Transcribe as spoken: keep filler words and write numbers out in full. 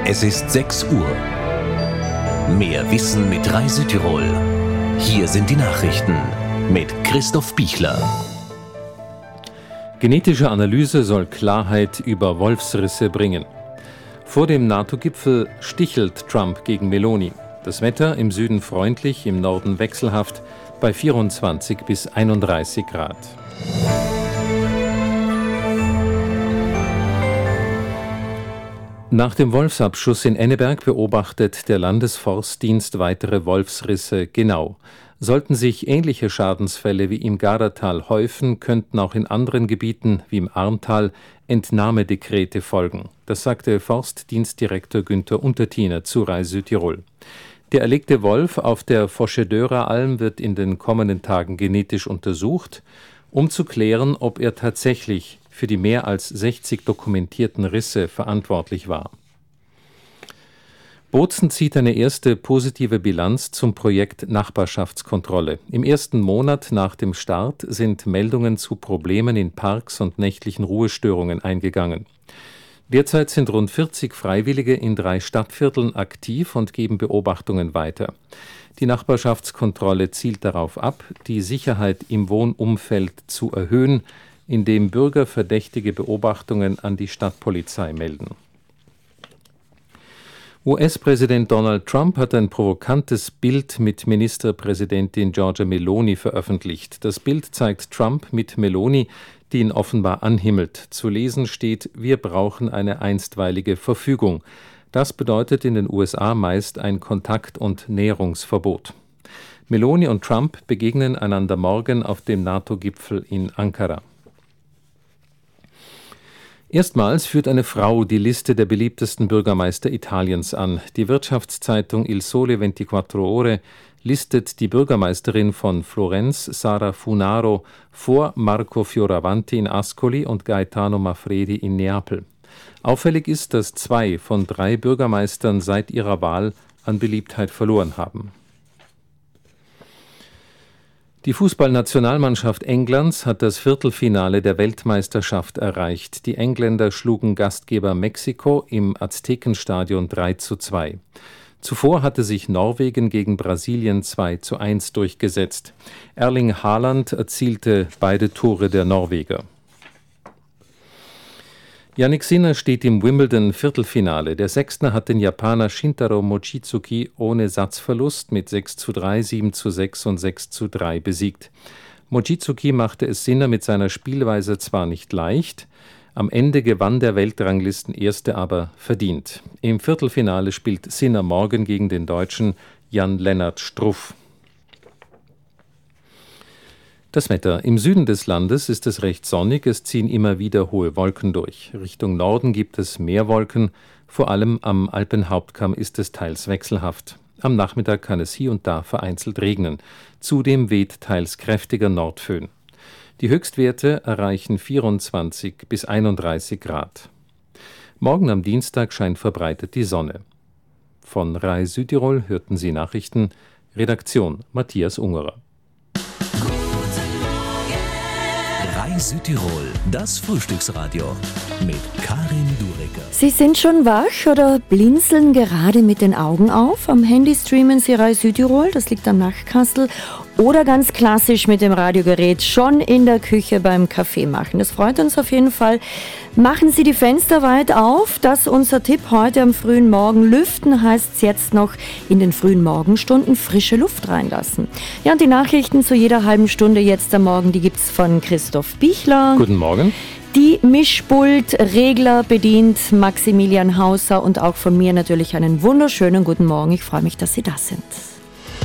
Es ist sechs Uhr. Mehr Wissen mit Rai Südtirol. Hier sind die Nachrichten mit Christoph Bichler. Genetische Analyse soll Klarheit über Wolfsrisse bringen. Vor dem NATO-Gipfel stichelt Trump gegen Meloni. Das Wetter im Süden freundlich, im Norden wechselhaft bei vierundzwanzig bis einunddreißig Grad. Nach dem Wolfsabschuss in Enneberg beobachtet der Landesforstdienst weitere Wolfsrisse genau. Sollten sich ähnliche Schadensfälle wie im Gardatal häufen, könnten auch in anderen Gebieten wie im Arntal Entnahmedekrete folgen. Das sagte Forstdienstdirektor Günther Untertiner zu Rai Südtirol. Der erlegte Wolf auf der Foschedörer-Alm wird in den kommenden Tagen genetisch untersucht, um zu klären, ob er tatsächlich für die mehr als sechzig dokumentierten Risse verantwortlich war. Bozen zieht eine erste positive Bilanz zum Projekt Nachbarschaftskontrolle. Im ersten Monat nach dem Start sind Meldungen zu Problemen in Parks und nächtlichen Ruhestörungen eingegangen. Derzeit sind rund vierzig Freiwillige in drei Stadtvierteln aktiv und geben Beobachtungen weiter. Die Nachbarschaftskontrolle zielt darauf ab, die Sicherheit im Wohnumfeld zu erhöhen, indem Bürger verdächtige Beobachtungen an die Stadtpolizei melden. U S-Präsident Donald Trump hat ein provokantes Bild mit Ministerpräsidentin Giorgia Meloni veröffentlicht. Das Bild zeigt Trump mit Meloni, die ihn offenbar anhimmelt. Zu lesen steht: Wir brauchen eine einstweilige Verfügung. Das bedeutet in den U S A meist ein Kontakt- und Näherungsverbot. Meloni und Trump begegnen einander morgen auf dem NATO-Gipfel in Ankara. Erstmals führt eine Frau die Liste der beliebtesten Bürgermeister Italiens an. Die Wirtschaftszeitung Il Sole ventiquattro Ore listet die Bürgermeisterin von Florenz, Sara Funaro, vor Marco Fioravanti in Ascoli und Gaetano Manfredi in Neapel. Auffällig ist, dass zwei von drei Bürgermeistern seit ihrer Wahl an Beliebtheit verloren haben. Die Fußballnationalmannschaft Englands hat das Viertelfinale der Weltmeisterschaft erreicht. Die Engländer schlugen Gastgeber Mexiko im Aztekenstadion drei zu zwei. Zuvor hatte sich Norwegen gegen Brasilien zwei zu eins durchgesetzt. Erling Haaland erzielte beide Tore der Norweger. Jannik Sinner steht im Wimbledon-Viertelfinale. Der Sechster hat den Japaner Shintaro Mochizuki ohne Satzverlust mit sechs zu drei, sieben zu sechs und sechs zu drei besiegt. Mochizuki machte es Sinner mit seiner Spielweise zwar nicht leicht, am Ende gewann der Weltranglistenerste aber verdient. Im Viertelfinale spielt Sinner morgen gegen den Deutschen Jan-Lennart Struff. Das Wetter. Im Süden des Landes ist es recht sonnig, es ziehen immer wieder hohe Wolken durch. Richtung Norden gibt es mehr Wolken, vor allem am Alpenhauptkamm ist es teils wechselhaft. Am Nachmittag kann es hier und da vereinzelt regnen. Zudem weht teils kräftiger Nordföhn. Die Höchstwerte erreichen vierundzwanzig bis einunddreißig Grad. Morgen am Dienstag scheint verbreitet die Sonne. Von Rai Südtirol hörten Sie Nachrichten. Redaktion Matthias Ungerer. Rai Südtirol, das Frühstücksradio mit Karin Durecker. Sie sind schon wach oder blinzeln gerade mit den Augen auf? Am Handy streamen Sie Rai Südtirol, das liegt am Nachtkastel. Oder ganz klassisch mit dem Radiogerät schon in der Küche beim Kaffee machen. Das freut uns auf jeden Fall. Machen Sie die Fenster weit auf. Das ist unser Tipp heute am frühen Morgen. Lüften heißt es jetzt noch in den frühen Morgenstunden frische Luft reinlassen. Ja, und die Nachrichten zu jeder halben Stunde jetzt am Morgen, die gibt es von Christoph Bichler. Guten Morgen. Die Mischpult-Regler bedient Maximilian Hauser und auch von mir natürlich einen wunderschönen guten Morgen. Ich freue mich, dass Sie da sind.